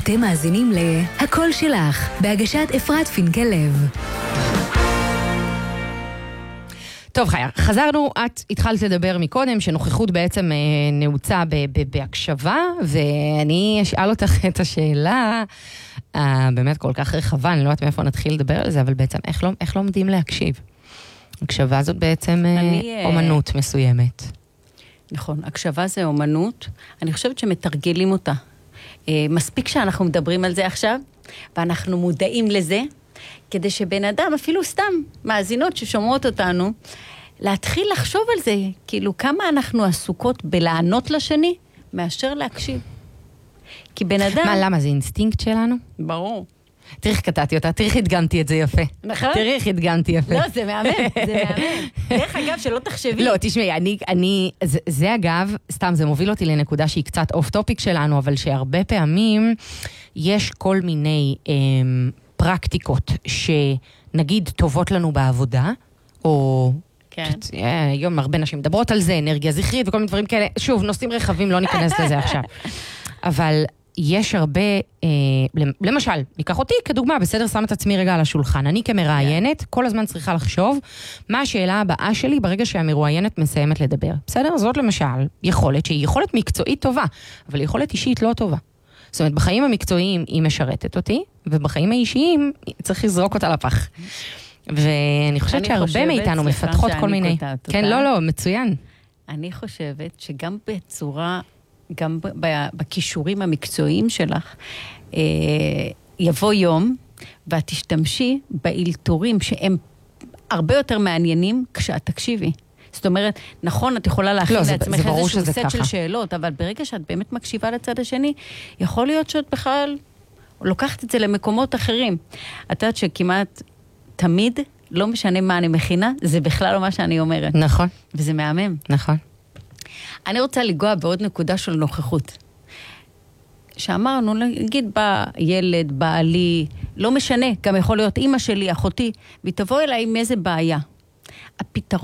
אתם מאזינים ל"הקול שלך", בהגשת אפרת פינקל לב. טוב חיה, חזרנו, את התחלת לדבר מקודם שנוכחות בעצם נעוצה בהקשבה, ואני אשאל אותך את השאלה באמת כל כך רחבה, אני לא יודעת מאיפה נתחיל לדבר על זה, אבל בעצם איך לומדים להקשיב? הקשבה זאת בעצם אומנות מסוימת. נכון, הקשבה זה אומנות, אני חושבת שמתרגלים אותה. מספיק שאנחנו מדברים על זה עכשיו, ואנחנו מודעים לזה, כדי שבן אדם, אפילו סתם מאזינות ששומעות אותנו, להתחיל לחשוב על זה, כאילו כמה אנחנו עסוקות בלענות לשני, מאשר להקשיב. כי בן אדם... מה, למה? זה אינסטינקט שלנו? ברור. תראי איך קטעתי אותה, תראי איך הדגמתי את זה יפה. נכון? תראי איך הדגמתי יפה. לא, זה מהמם, זה מהמם. דרך אגב, שלא תחשבי. לא, תשמעי, זה אגב, סתם זה מוביל אותי לנקודה שהיא קצת אוף טופיק שלנו, אבל שהרבה פעמים יש כל מיני פרקטיקות שנגיד טובות לנו בעבודה, או... כן. היום הרבה נשים מדברות על זה, אנרגיה זכרית וכל מיני דברים כאלה. שוב, נושאים רחבים, לא ניכנס לזה עכשיו. אבל יש הרבה, למשל, ניקח אותי כדוגמה, בסדר, שם את עצמי רגע על השולחן. אני כמראיינת, כל הזמן צריכה לחשוב מה השאלה הבאה שלי ברגע שהמרואיינת מסיימת לדבר. בסדר? זאת למשל יכולת שהיא יכולת מקצועית טובה, אבל יכולת אישית לא טובה. זאת אומרת, בחיים המקצועיים היא משרתת אותי, ובחיים האישיים צריך לזרוק אותה לפח. ואני חושבת שהרבה מאיתנו מפתחות כל מיני... כן, לא, מצוין. אני חושבת שגם בצורה, גם בכישורים המקצועיים שלך, יבוא יום, ואת תשתמשי באלתורים שהם הרבה יותר מעניינים כשאת תקשיבי. זאת אומרת, נכון, את יכולה להכין לעצמך איזשהו סט של שאלות, אבל ברגע שאת באמת מקשיבה לצד השני, יכול להיות שאת בכלל לוקחת את זה למקומות אחרים. את יודעת שכמעט תמיד, לא משנה מה אני מכינה, זה בכלל לא מה שאני אומרת. נכון. וזה מהמם. נכון. אני רוצה לגוע בעוד נקודה של נוכחות. שאמרנו, נגיד בא ילד, בעלי, לא משנה, גם יכול להיות אמא שלי, אחותי, והיא תבוא אליי עם איזה בעיה. הפתרון